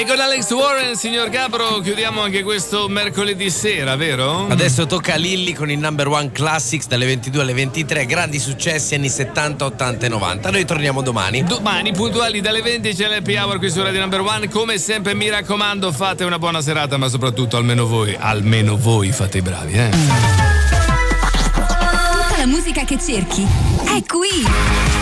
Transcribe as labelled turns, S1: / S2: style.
S1: E con Alex Warren, signor Capro, chiudiamo anche questo mercoledì sera, vero?
S2: Adesso tocca a Lilli con il number one classics dalle 22 alle 23, grandi successi anni 70, 80 e 90. Noi torniamo domani.
S1: Domani puntuali dalle 20 c'è l'Happy Hour qui su Radio Number One. Come sempre mi raccomando, fate una buona serata, ma soprattutto almeno voi fate i bravi,
S3: Tutta la musica che cerchi è qui.